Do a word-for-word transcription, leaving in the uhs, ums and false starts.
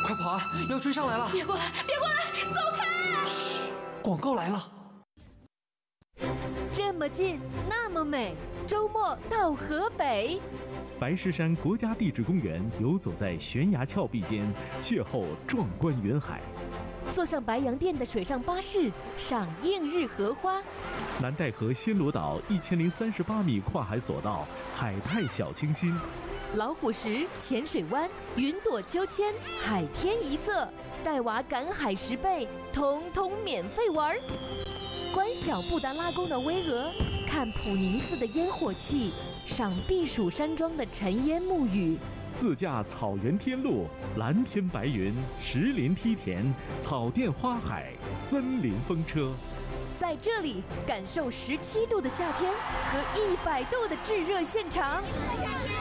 快跑啊！要追上来了！ 别过来，别过来，走开！ 嘘，广告来了。 这么近，那么美，周末到河北。 白石山国家地质公园游走在悬崖峭壁间，邂逅壮观云海。 坐上白洋淀的水上巴士，赏映日荷花。 南戴河暹罗岛一千零三十八米跨海索道，海派小清新。 老虎石、浅水湾、云朵秋千、海天一色，带娃赶海十倍，通通免费玩。观小布达拉宫的巍峨，看普宁寺的烟火气，赏避暑山庄的尘烟沐雨。 自驾草原天路，蓝天白云，石林梯田，草甸花海，森林风车。 在这里感受十七度的夏天和一百度的炙热现场。